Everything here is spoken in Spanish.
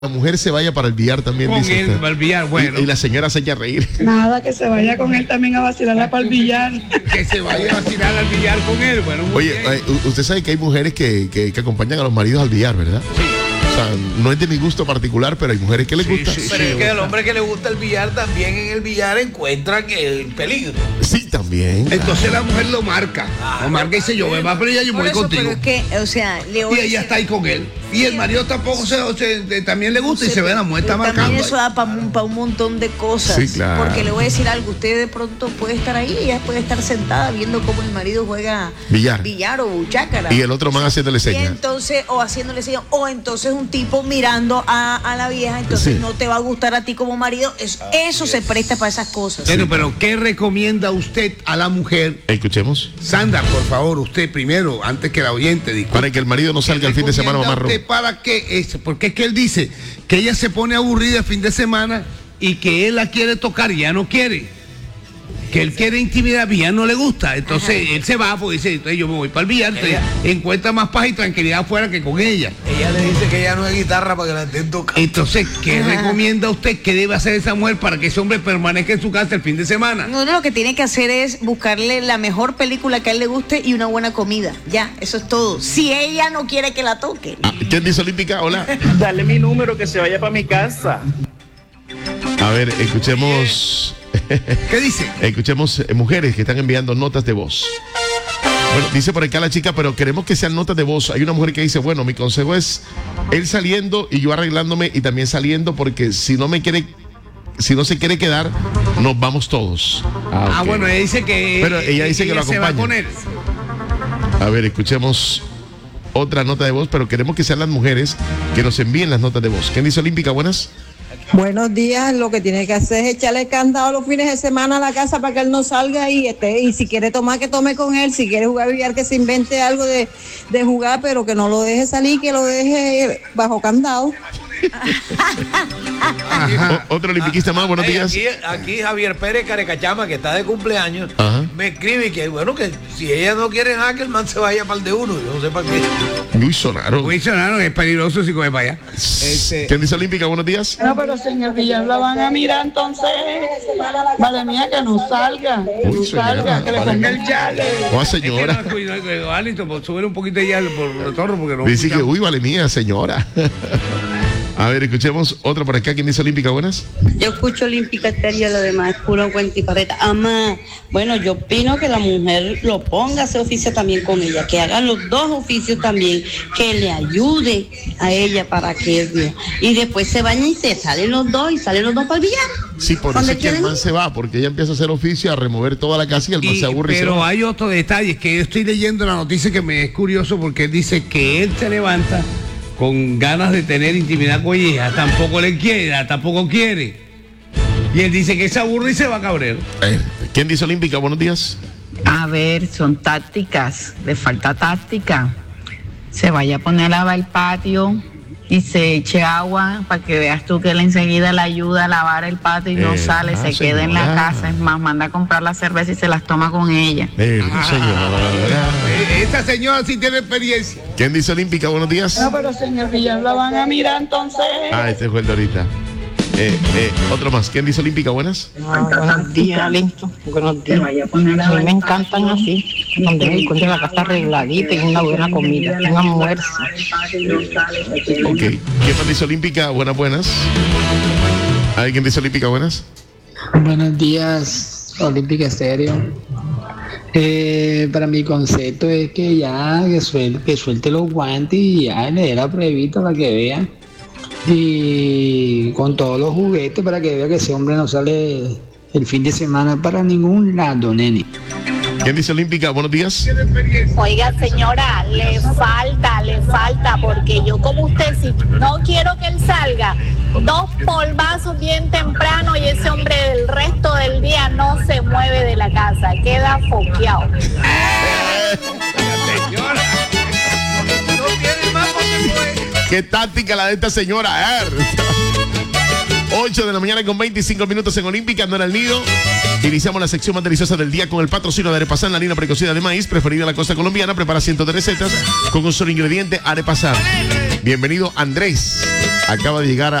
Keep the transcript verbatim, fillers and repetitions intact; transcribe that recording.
la mujer se vaya para el billar también, con dice él, usted. para el billar, bueno. Y, y la señora se echa a reír. Nada, que se vaya con él también a vacilarla para el billar. Que se vaya a vacilar al billar con él, bueno, muy Oye, bien. eh, usted sabe que hay mujeres que, que, que acompañan a los maridos al billar, ¿verdad? Sí. O sea, no es de mi gusto particular, pero hay mujeres que les Sí, gusta. sí, Pero es que gusta. el hombre que le gusta el billar también en el billar encuentra que el peligro. Sí, también. Entonces la mujer lo marca. Lo marca y dice yo, va, pero ya yo Por voy eso, contigo. pero es que, o sea, le voy Y a ella decir- está ahí con él. Y el marido tampoco se, se- se- también le gusta y se ve la mujer está pero marcando. también eso ahí. da para un, pa un montón de cosas. Sí, claro. Porque le voy a decir algo, usted de pronto puede estar ahí, ella puede estar sentada viendo cómo el marido juega Billar. billar o buchácara. Y el otro man haciéndole Y señas. entonces, o haciéndole señas, o entonces un tipo mirando a, a la vieja, entonces Sí. no te va a gustar a ti como marido. Eso, eso se presta para esas cosas. Bueno, pero ¿qué recomienda usted a la mujer? Escuchemos. Sandra, por favor, usted primero, antes que la oyente, disculpe. Para que el marido no salga el fin de semana ¿Recomienda mamarro. usted para qué es? Porque es que él dice que ella se pone aburrida el fin de semana y que él la quiere tocar y ya no quiere. Que él quiere intimidad y ya no le gusta. Entonces él se va porque dice, entonces yo me voy para el billar, Ella- encuentra más paz y tranquilidad afuera que con ella. Ella le dice que ella no es guitarra para que la estén tocando. Entonces, ¿qué recomienda usted que debe hacer esa mujer para que ese hombre permanezca en su casa el fin de semana? Uno lo que tiene que hacer es buscarle la mejor película que a él le guste y una buena comida. Ya, eso es todo. Si ella no quiere que la toque. Ah, ¿quién dice Olímpica? Hola. Dale mi número que se vaya para mi casa. A ver, escuchemos. ¿Qué dice? Escuchemos eh, mujeres que están enviando notas de voz. Bueno, dice por acá la chica, pero queremos que sean notas de voz. Hay una mujer que dice, bueno, mi consejo es él saliendo y yo arreglándome y también saliendo, porque si no me quiere, si no se quiere quedar, nos vamos todos. Ah, ok. bueno, ella dice que. Pero ella dice que lo se va acompaña. con él. A ver, escuchemos otra nota de voz, pero queremos que sean las mujeres que nos envíen las notas de voz. ¿Quién dice Olímpica? Buenas. Buenos días, lo que tiene que hacer es echarle candado los fines de semana a la casa para que él no salga y esté, y si quiere tomar, que tome con él, si quiere jugar billar, que se invente algo de, de jugar, pero que no lo deje salir, que lo deje bajo candado. Ajá. O- otro olimpiquista más, buenos Ey, días. Aquí, aquí Javier Pérez Carecachama, que está de cumpleaños, Ajá. me escribe y que bueno, que si ella no quiere nada, que el man se vaya para el de uno. Yo no sé para qué. Muy sonaro. Muy sonado, es peligroso si coge para allá. Este, ¿Quién dice Olímpica? Buenos días. No, pero si en el billar la van a mirar, entonces, madre mía, que no salga, que Uy, no señora, salga, que le vale. ponga el yale. Oh, es que señora. no, cuidado, cuidado, Alito, por subir un poquito ya por el retorno porque no. Dice que, escuchamos. uy, vale mía, señora. A ver, escuchemos otra por acá. ¿Quién dice Olímpica? Buenas. Yo escucho Olímpica Estéreo, lo demás es puro cuento y careta. Ama, bueno, yo opino que la mujer lo ponga a hacer oficio también con ella, que hagan los dos oficios también, que le ayude a ella para que vea. Y después se bañan y se salen los dos y salen los dos para el billar. Sí, por eso ¿Dónde es que el quieren man ir? se va, porque ella empieza a hacer oficio, a remover toda la casa y el man Y- se aburre y se pero va. hay otro detalle, que yo estoy leyendo la noticia que me es curioso porque él dice que él se levanta con ganas de tener intimidad con ella, tampoco le quiere, tampoco quiere. Y él dice que se aburre y se va a cabrear. Eh, ¿Quién dice Olímpica? Buenos días. A ver, son tácticas, le falta táctica. Se vaya a poner a lavar el patio y se eche agua para que veas tú que él enseguida le ayuda a lavar el patio y no Eh, sale, ah, se queda en la señora. casa. Es más, manda a comprar la cerveza y se las toma con ella. Eh, señora. Eh, Esta señora sí tiene experiencia. ¿Quién dice Olímpica? Buenos días. No, pero si en el billar la van a mirar, entonces. Ah, este fue el de ahorita. Eh, eh, otro más. ¿Quién dice Olímpica? Buenas. Buenos días, Alento. Buenos días. A mí me encantan así, donde me encuentre la casa arregladita y una buena comida, un almuerzo. Ok. ¿Quién más dice Olímpica? Buenas, buenas. ¿Hay quien dice Olímpica? Buenas. Buenos días, Olímpica Estéreo. Eh, para mi concepto es que ya que suelte, que suelte los guantes y ya le dé la pruebita para que vea. Y con todos los juguetes para que vea que ese hombre no sale el fin de semana para ningún lado, nene. ¿Quién dice Olímpica? Buenos días. Oiga, señora, le falta, le falta, porque yo como usted, si no quiero que él salga, dos polvazos bien temprano y ese hombre el resto del día no se mueve de la casa, queda foqueado. Señora. No tiene más porque fue. ¿Qué táctica la de esta señora? A ver. ocho de la mañana con veinticinco minutos en Olímpica, no era el nido. Iniciamos la sección más deliciosa del día con el patrocinio de Arepasán, la harina precocida de maíz, preferida en la costa colombiana. Prepara cientos de recetas con un solo ingrediente, Arepasán. Bienvenido Andrés. Acaba de llegar a